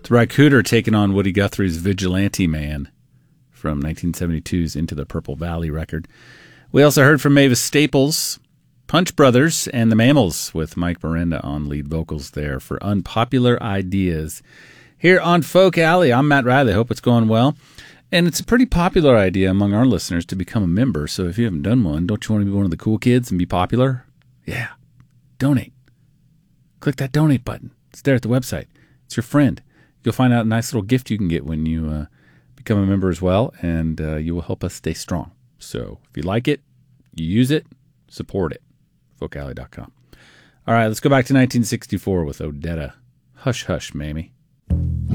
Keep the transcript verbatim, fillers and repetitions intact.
The Ry Cooder taking on Woody Guthrie's Vigilante Man from nineteen seventy-two's Into the Purple Valley record. We also heard from Mavis Staples, Punch Brothers, and the Mammals with Mike Miranda on lead vocals there for Unpopular Ideas. Here on Folk Alley, I'm Matt Riley. Hope it's going well. And it's a pretty popular idea among our listeners to become a member. So if you haven't done one, don't you want to be one of the cool kids and be popular? Yeah. Donate. Click that donate button. It's there at the website. It's your friend. You'll find out a nice little gift you can get when you uh, become a member as well, and uh, you will help us stay strong. So if you like it, you use it, support it. folk alley dot com. All right, let's go back to nineteen sixty-four with Odetta. Hush, hush, Mamie.